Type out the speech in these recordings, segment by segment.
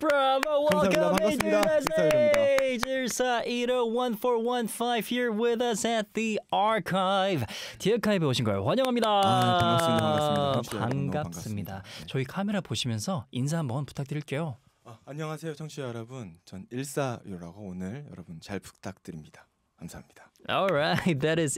Bravo, welcome into 반갑습니다. the 일사일입니다. stage. 1415 here with us at the archive. 디아카이브에 오신 걸 환영합니다. 반갑습니다. 반갑습니다. 저희 카메라 보시면서 인사 한번 부탁드릴게요. 안녕하세요, 청취자 여러분. 전 일사유라고 오늘 여러분 잘 부탁드립니다. 감사합니다. Alright, that is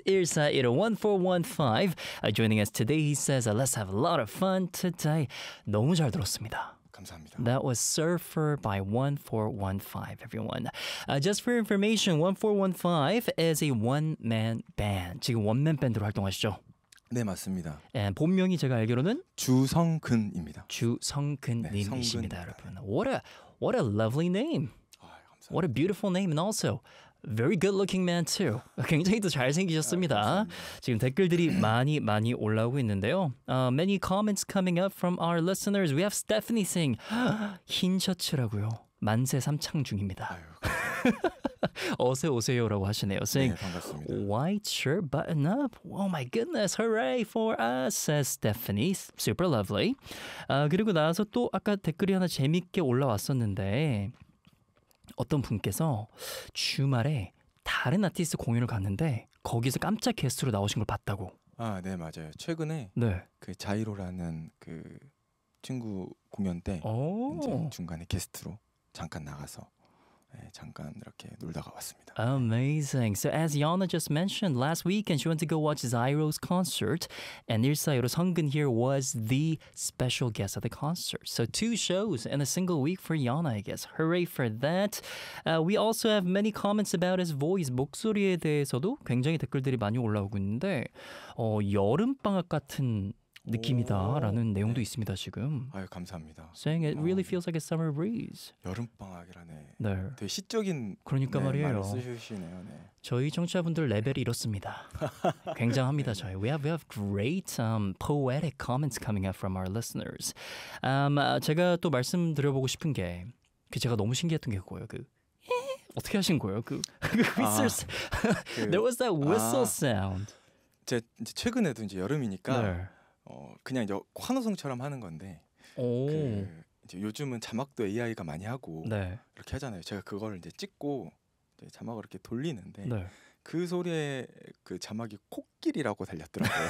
Irsa1415 joining us today. He says, let's have a lot of fun today. 너무 잘 들었습니다. 감사합니다. That was Surfer by 1415, everyone. Just for information, 1415 is a one-man band. 지금 원맨 밴드로 활동하시죠? 네, 맞습니다. And 본명이 제가 알기로는 주성근입니다. 주성근님이십니다, 네, 여러분. What a lovely name. 감사합니다. What a beautiful name, and also very good-looking man too. 굉장히 또 잘생기셨습니다. 지금 댓글들이 많이 올라오고 있는데요. Many comments coming up from our listeners. We have Stephanie saying 흰 셔츠라고요. 만세 삼창 중입니다. 어서 오세요라고 하시네요. Saying 네, 반갑습니다. white shirt button up. Oh my goodness, hooray for us, says Stephanie. Super lovely. 그리고 나서 또 아까 댓글이 하나 재밌게 올라왔었는데 어떤 분께서 주말에 다른 아티스트 공연을 갔는데 거기서 깜짝 게스트로 나오신 걸 봤다고. 네, 맞아요. 최근에 네. 그 자이로라는 그 친구 공연 때 오. 이제 중간에 게스트로 잠깐 나가서 잠깐 이렇게 놀다가 왔습니다. Amazing. So as Yana just mentioned, last weekend she went to go watch Zyro's concert, and 일사유로 성근 here was the special guest at the concert. So 2 shows in a single week for Yana, I guess. Hooray for that. We also have many comments about his voice. 목소리에 대해서도 굉장히 댓글들이 많이 올라오고 있는데 여름방학 같은 느낌이다라는 내용도 있습니다 지금. 감사합니다. Saying it really feels like a summer breeze. 여름방학이라네. 네. 되게 시적인 그러니까 말이에요. 말을 쓰시네요. 네. 저희 청취자분들 레벨이 이렇습니다. 굉장합니다 저희. We have great poetic comments coming up from our listeners. 제가 또 말씀드려보고 싶은 게 제가 너무 신기했던 게 그거예요. 어떻게 하신 거예요? whistle. There was that whistle sound. 이제 최근에도 이제 여름이니까 네. 그냥 이제 환호성처럼 하는 건데 이제 요즘은 자막도 AI가 많이 하고 네. 이렇게 하잖아요. 제가 그거를 이제 찍고 이제 자막을 이렇게 돌리는데 네. 그 소리에 그 자막이 코끼리라고 달렸더라고요.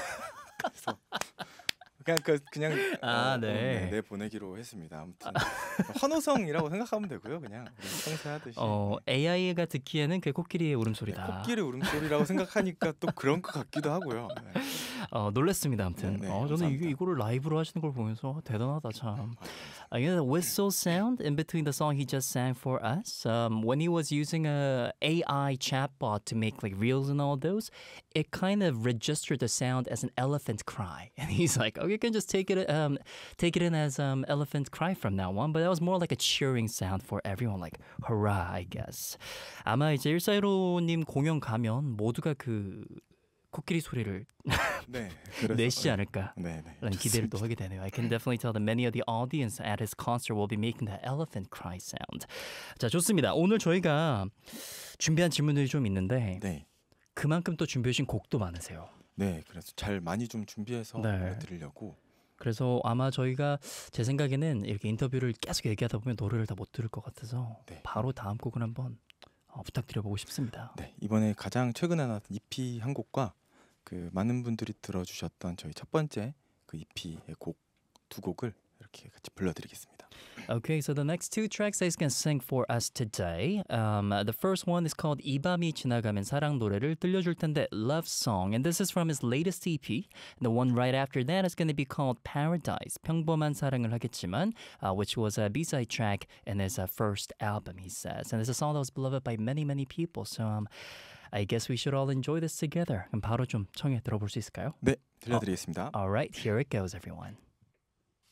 그래서 그냥 네. 보내기로 했습니다. 아무튼 환호성이라고 생각하면 되고요. 그냥 평소에 하듯이. AI가 듣기에는 그게 코끼리의 울음소리다. 코끼리 울음소리라고 생각하니까 또 그런 것 같기도 하고요. 네. 놀랐습니다. 아무튼 저는 감사합니다. 이거를 라이브로 하시는 걸 보면서 대단하다 참. The whistle sound in between the song he just sang for us, when he was using a AI chatbot to make like reels and all those, it kind of registered the sound as an elephant cry, and he's like, "Oh, you can just take it in as elephant cry from now on." But that was more like a cheering sound for everyone, like hurrah, I guess. 아마 이제 일사이로님 공연 가면 모두가 코끼리 소리를 내시지 않을까 라는 기대를 또 하게 되네요. I can definitely tell that many of the audience at his concert will be making that elephant cry sound. 자, 좋습니다. 오늘 저희가 준비한 질문들이 좀 있는데 그만큼 또 준비하신 곡도 많으세요. 네, 그래서 많이 좀 준비해서 보여드리려고. 그래서 아마 저희가 제 생각에는 이렇게 인터뷰를 계속 얘기하다 보면 노래를 다 못 들을 것 같아서 바로 다음 곡을 한번 부탁드려보고 싶습니다. 네, 이번에 가장 최근에 나왔던 EP 한 곡과 많은 분들이 들어주셨던 저희 첫 번째 EP의 곡 2곡을 이렇게 같이 불러드리겠습니다. Okay, so the next 2 tracks he's going to sing for us today. The first one is called 이 밤이 지나가면 사랑 노래를 들려줄 텐데 Love Song, and this is from his latest EP. The one right after that is going to be called Paradise, 평범한 사랑을 하겠지만, which was a B-side track in his first album, he says. And it's a song that was beloved by many people. So I guess we should all enjoy this together. 그럼 바로 좀 청해 들어볼 수 있을까요? 네, 들려드리겠습니다. All right, here it goes, everyone.